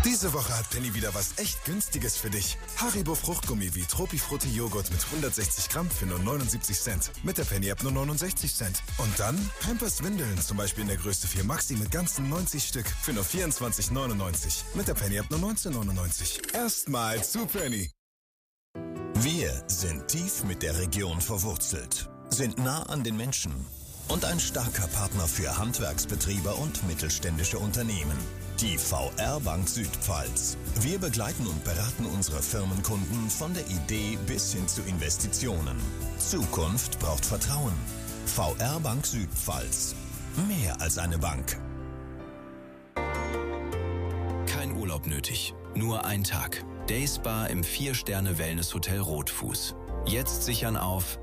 Diese Woche hat Penny wieder was echt Günstiges für dich. Haribo Fruchtgummi wie Tropifrutti Joghurt mit 160 Gramm für nur 79 Cent. Mit der Penny-App nur 69 Cent. Und dann Pampers Windeln, zum Beispiel in der Größe 4 Maxi mit ganzen 90 Stück für nur 24,99. Mit der Penny-App nur 19,99. Erstmal zu Penny. Wir sind tief mit der Region verwurzelt, sind nah an den Menschen und ein starker Partner für Handwerksbetriebe und mittelständische Unternehmen. Die VR Bank Südpfalz. Wir begleiten und beraten unsere Firmenkunden von der Idee bis hin zu Investitionen. Zukunft braucht Vertrauen. VR Bank Südpfalz. Mehr als eine Bank. Kein Urlaub nötig, nur ein Tag. Dayspa im 4-Sterne-Wellness-Hotel Rotfuß. Jetzt sichern auf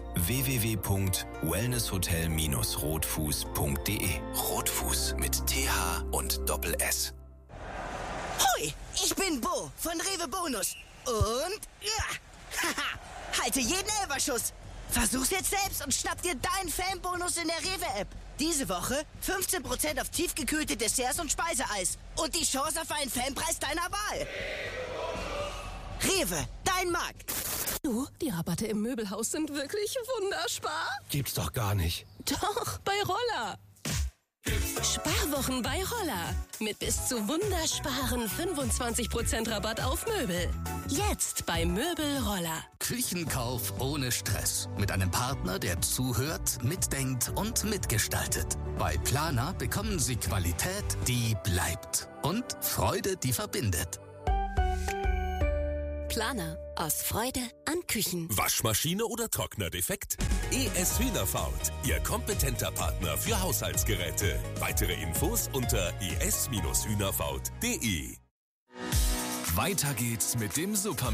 www.wellnesshotel-rotfuß.de. Rotfuß mit TH und Doppel-S. Hui, ich bin Bo von Rewe Bonus. Und ja, haha, halte jeden Elferschuss. Versuch's jetzt selbst und schnapp dir deinen Fanbonus in der Rewe-App. Diese Woche 15% auf tiefgekühlte Desserts und Speiseeis. Und die Chance auf einen Fanpreis deiner Wahl. Rewe, dein Markt. Du, die Rabatte im Möbelhaus sind wirklich wunderspar. Gibt's doch gar nicht. Doch, bei Roller. Sparwochen bei Roller. Mit bis zu wundersparen 25% Rabatt auf Möbel. Jetzt bei Möbel Roller. Küchenkauf ohne Stress. Mit einem Partner, der zuhört, mitdenkt und mitgestaltet. Bei Planer bekommen Sie Qualität, die bleibt. Und Freude, die verbindet. Planer. Aus Freude an Küchen. Waschmaschine oder Trockner defekt? ES Hühnerfaut, Ihr kompetenter Partner für Haushaltsgeräte. Weitere Infos unter es-hühnerfaut.de. Weiter geht's mit dem Super